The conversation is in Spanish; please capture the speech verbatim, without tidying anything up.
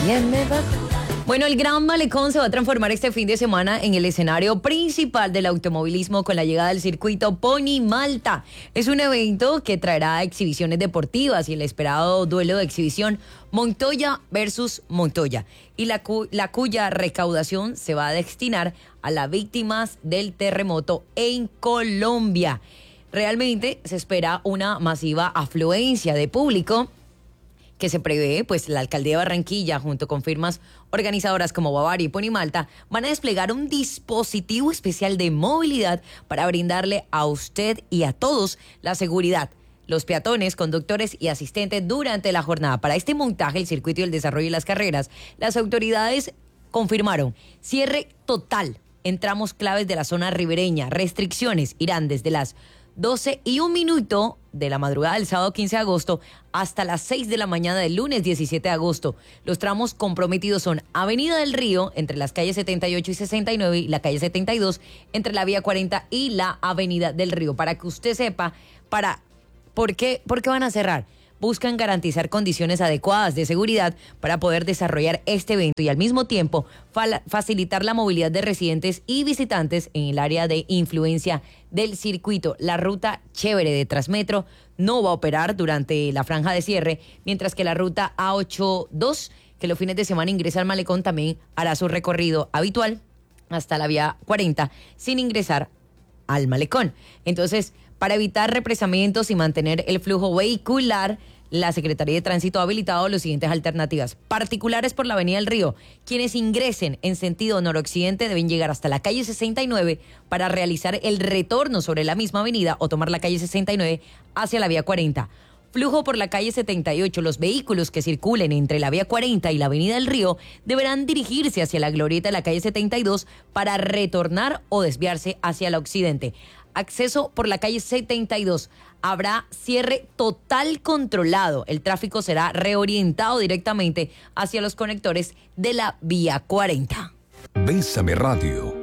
Bien me va. Bueno, el Gran Malecón se va a transformar este fin de semana en el escenario principal del automovilismo con la llegada del circuito Pony Malta. Es un evento que traerá exhibiciones deportivas y el esperado duelo de exhibición Montoya versus Montoya, y la, cu- la cuya recaudación se va a destinar a las víctimas del terremoto en Colombia. Realmente se espera una masiva afluencia de público que se prevé, pues la alcaldía de Barranquilla, junto con firmas organizadoras como Bavaria y Pony Malta, van a desplegar un dispositivo especial de movilidad para brindarle a usted y a todos la seguridad, los peatones, conductores y asistentes durante la jornada. Para este montaje, el circuito y el desarrollo de las carreras, las autoridades confirmaron cierre total en tramos claves de la zona ribereña. Restricciones irán desde las doce y un minuto de la madrugada del sábado quince de agosto hasta las seis de la mañana del lunes diecisiete de agosto. Los tramos comprometidos son Avenida del Río, entre las calles setenta y ocho y sesenta y nueve, y la calle setenta y dos, entre la vía cuarenta y la Avenida del Río. Para que usted sepa, para ¿por qué, por qué van a cerrar? Buscan garantizar condiciones adecuadas de seguridad para poder desarrollar este evento y al mismo tiempo fa- facilitar la movilidad de residentes y visitantes en el área de influencia del circuito. La ruta Chévere de Transmetro no va a operar durante la franja de cierre, mientras que la ruta A ochenta y dos, que los fines de semana ingresa al Malecón, también hará su recorrido habitual hasta la vía cuarenta sin ingresar al Malecón. Entonces, para evitar represamientos y mantener el flujo vehicular, la Secretaría de Tránsito ha habilitado las siguientes alternativas. Particulares por la Avenida del Río. Quienes ingresen en sentido noroccidente deben llegar hasta la calle sesenta y nueve para realizar el retorno sobre la misma avenida o tomar la calle sesenta y nueve hacia la vía cuarenta. Flujo por la calle setenta y ocho. Los vehículos que circulen entre la vía cuarenta y la Avenida del Río deberán dirigirse hacia la glorieta de la calle setenta y dos para retornar o desviarse hacia el occidente. Acceso por la calle setenta y dos. Habrá cierre total controlado. El tráfico será reorientado directamente hacia los conectores de la vía cuarenta. Bésame Radio,